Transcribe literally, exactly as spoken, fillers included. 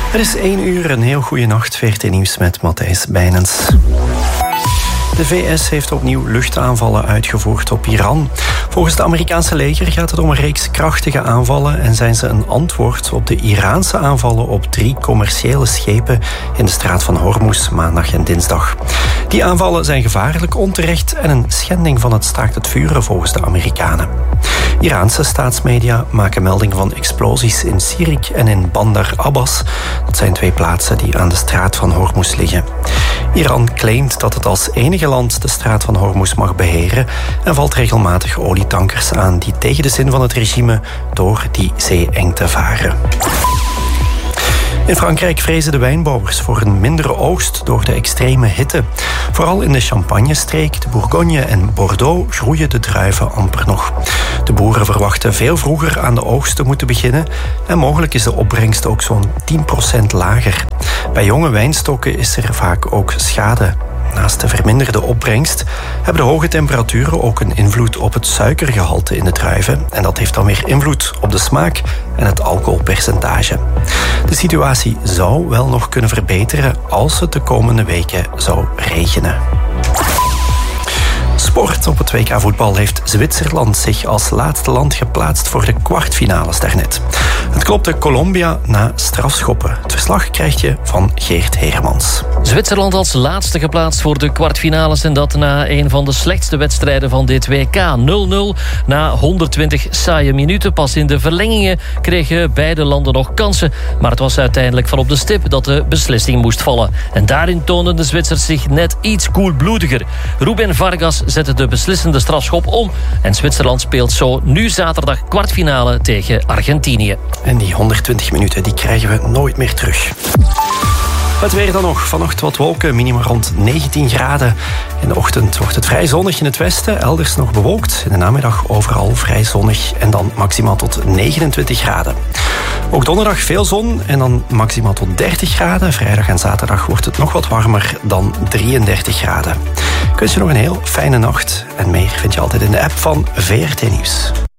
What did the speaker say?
Het is één uur, een heel goede nacht. V R T Nieuws met Matthijs Bijnens. De V S heeft opnieuw luchtaanvallen uitgevoerd op Iran. Volgens het Amerikaanse leger gaat het om een reeks krachtige aanvallen en zijn ze een antwoord op de Iraanse aanvallen op drie commerciële schepen in de straat van Hormuz maandag en dinsdag. Die aanvallen zijn gevaarlijk, onterecht en een schending van het staakt het vuren volgens de Amerikanen. Iraanse staatsmedia maken melding van explosies in Sirik en in Bandar Abbas. Dat zijn twee plaatsen die aan de straat van Hormuz liggen. Iran claimt dat het als enige land de straat van Hormuz mag beheren en valt regelmatig olietankers aan die tegen de zin van het regime door die zeeengte varen. In Frankrijk vrezen de wijnbouwers voor een mindere oogst door de extreme hitte. Vooral in de Champagne-streek, de Bourgogne en Bordeaux groeien de druiven amper nog. De boeren verwachten veel vroeger aan de oogst te moeten beginnen en mogelijk is de opbrengst ook zo'n tien procent lager. Bij jonge wijnstokken is er vaak ook schade. Naast de verminderde opbrengst hebben de hoge temperaturen ook een invloed op het suikergehalte in de druiven. En dat heeft dan weer invloed op de smaak en het alcoholpercentage. De situatie zou wel nog kunnen verbeteren als het de komende weken zou regenen. Sport. Op het W K voetbal heeft Zwitserland zich als laatste land geplaatst voor de kwartfinales daarnet. Het klopte Colombia na strafschoppen. Het verslag krijg je van Geert Heremans. Zwitserland als laatste geplaatst voor de kwartfinales en dat na een van de slechtste wedstrijden van dit W K. nul nul na honderdtwintig saaie minuten. Pas in de verlengingen kregen beide landen nog kansen. Maar het was uiteindelijk van op de stip dat de beslissing moest vallen. En daarin toonden de Zwitsers zich net iets koelbloediger. Ruben Vargas zette de beslissende strafschop om. En Zwitserland speelt zo nu zaterdag kwartfinale tegen Argentinië. En die honderdtwintig minuten die krijgen we nooit meer terug. Het weer dan nog. Vannacht wat wolken, minimum rond negentien graden. In de ochtend wordt het vrij zonnig in het westen, elders nog bewolkt. In de namiddag overal vrij zonnig en dan maximaal tot negenentwintig graden. Ook donderdag veel zon en dan maximaal tot dertig graden. Vrijdag en zaterdag wordt het nog wat warmer dan drieëndertig graden. Ik wens je nog een heel fijne nacht. En meer vind je altijd in de app van V R T Nieuws.